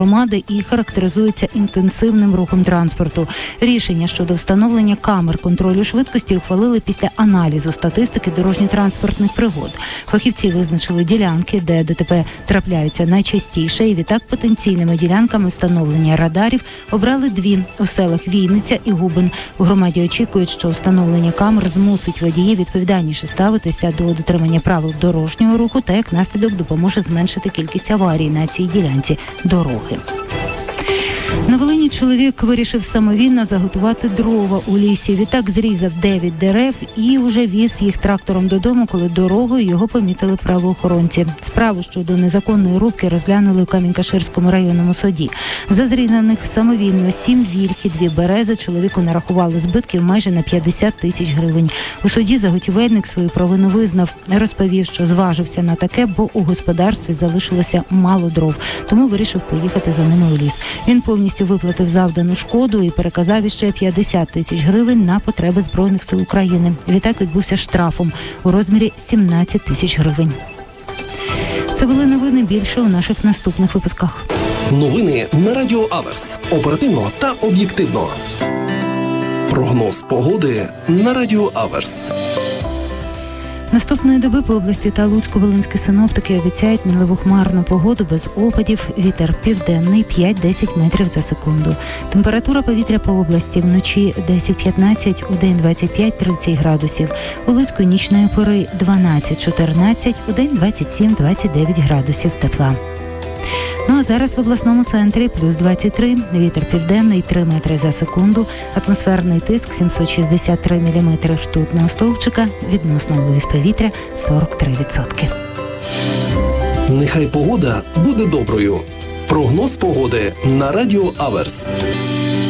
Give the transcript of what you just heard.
громади і характеризується інтенсивним рухом транспорту. Рішення щодо встановлення камер контролю швидкості ухвалили після аналізу статистики дорожньо-транспортних пригод. Фахівці визначили ділянки, де ДТП трапляються найчастіше, і відтак потенційними ділянками встановлення радарів обрали дві у селах Війниця і Губин. У громаді очікують, що встановлення камер змусить водіїв відповідальніше ставитися до дотримання правил дорожнього руху та як наслідок допоможе зменшити кількість аварій на цій ділянці дороги. На Волині чоловік вирішив самовільно заготувати дрова у лісі. Відтак зрізав 9 дерев і вже віз їх трактором додому, коли дорогою його помітили правоохоронці. Справу щодо незаконної рубки розглянули у Камінь-Каширському районному суді. За зрізаних самовільно 7 вільх і 2 берези чоловіку нарахували збитків майже на 50 тисяч гривень. У суді заготівельник свою провину визнав. Розповів, що зважився на таке, бо у господарстві залишилося мало дров, тому вирішив поїхати за ними у ліс. Він повністю виплатив завдану шкоду і переказав іще 50 тисяч гривень на потреби Збройних сил України. Відтак відбувся штрафом у розмірі 17 тисяч гривень. Це були новини, більше у наших наступних випусках. Новини на Радіо Аверс. Оперативно та об'єктивно. Прогноз погоди на Радіо Аверс. Наступної доби по області та Луцько-Волинські синоптики обіцяють мінливо-хмарну погоду без опадів, вітер південний 5-10 метрів за секунду. Температура повітря по області вночі 10-15, удень 25-30 градусів. У Луцьку нічної пори 12-14, удень 27-29 градусів тепла. Ну а зараз в обласному центрі плюс 23, вітер південний 3 метри за секунду, атмосферний тиск 763 міліметри ртутного стовпчика, відносна вологість повітря 43%. Нехай погода буде доброю. Прогноз погоди на Радіо Аверс.